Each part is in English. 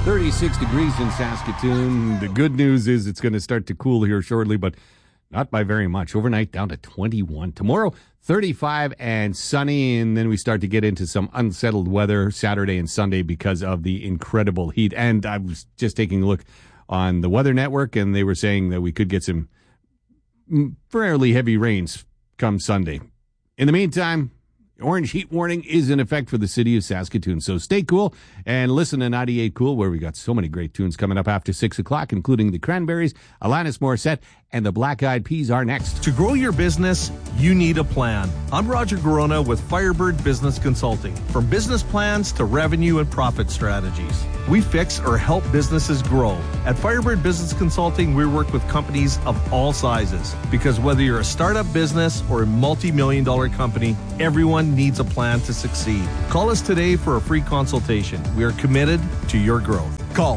36 degrees in Saskatoon. The good news is it's going to start to cool here shortly, but not by very much. Overnight down to 21. Tomorrow, 35 and sunny, and then we start to get into some unsettled weather Saturday and Sunday because of the incredible heat. And I was just taking a look on the Weather Network, and they were saying that we could get some fairly heavy rains come Sunday. In the meantime, orange heat warning is in effect for the city of Saskatoon. So stay cool and listen to 98 Cool, where we got so many great tunes coming up after 6 o'clock, including the Cranberries, Alanis Morissette, and the Black Eyed Peas are next. To grow your business, you need a plan. I'm Roger Garona with Firebird Business Consulting. From business plans to revenue and profit strategies, we fix or help businesses grow. At Firebird Business Consulting, we work with companies of all sizes, because whether you're a startup business or a multi-million-dollar company, everyone needs a plan to succeed. Call us today for a free consultation. We are committed to your growth. Call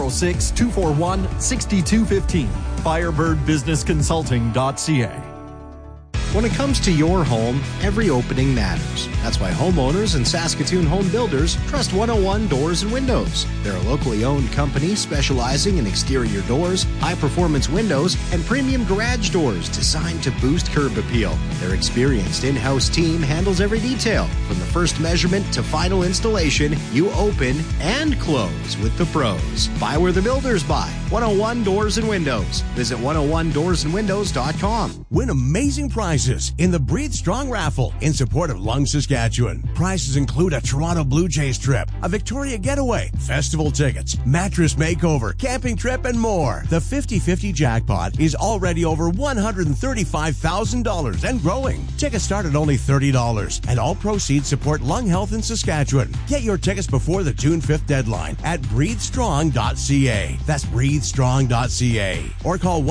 306-241-6215. FirebirdBusinessConsulting.ca. When it comes to your home, every opening matters. That's why homeowners and Saskatoon home builders trust 101 Doors and Windows. They're a locally owned company specializing in exterior doors, high-performance windows, and premium garage doors designed to boost curb appeal. Their experienced in-house team handles every detail. From the first measurement to final installation, you open and close with the pros. Buy where the builders buy. 101 Doors and Windows. Visit 101doorsandwindows.com. Win amazing prizes in the Breathe Strong raffle in support of Lung, Saskatchewan. Prizes include a Toronto Blue Jays trip, a Victoria getaway, festival tickets, mattress makeover, camping trip, and more. The 50-50 jackpot is already over $135,000 and growing. Tickets start at only $30, and all proceeds support lung health in Saskatchewan. Get your tickets before the June 5th deadline at breathestrong.ca. That's breathestrong.ca. Or call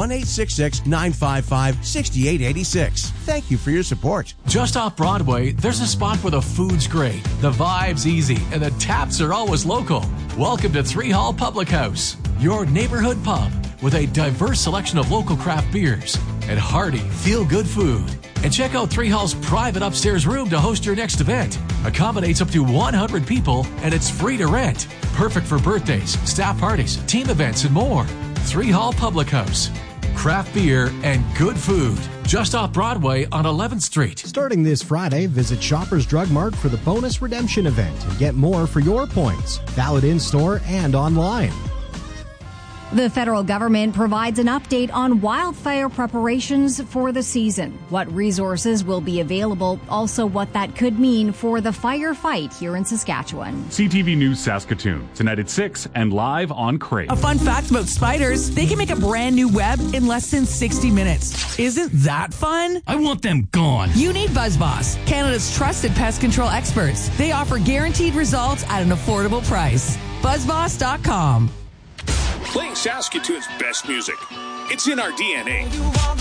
1-866-955-6886. Thank you for your support. Just off Broadway, there's a spot where the food's great, the vibe's easy, and the taps are always local. Welcome to Three Hall Public House, your neighborhood pub with a diverse selection of local craft beers and hearty, feel-good food. And check out Three Hall's private upstairs room to host your next event. Accommodates up to 100 people, and it's free to rent. Perfect for birthdays, staff parties, team events, and more. Three Hall Public House. Craft beer and good food. Just off Broadway on 11th Street. Starting this Friday, visit Shoppers Drug Mart for the bonus redemption event and get more for your points. Valid in-store and online. The federal government provides an update on wildfire preparations for the season, what resources will be available, also what that could mean for the firefight here in Saskatchewan. CTV News Saskatoon, tonight at 6 and live on Crave. A fun fact about spiders, they can make a brand new web in less than 60 minutes. Isn't that fun? I want them gone. You need BuzzBoss, Canada's trusted pest control experts. They offer guaranteed results at an affordable price. BuzzBoss.com. Playing Saskatoon's best music. It's in our DNA.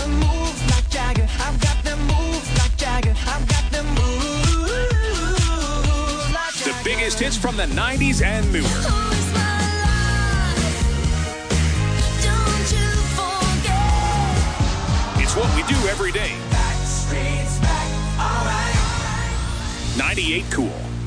The biggest hits from the 90s and newer. It's what we do every day. 98 Cool.